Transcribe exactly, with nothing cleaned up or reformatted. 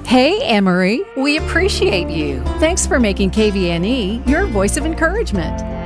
Hey, Anne-Marie, we appreciate you. Thanks for making K V N E your voice of encouragement.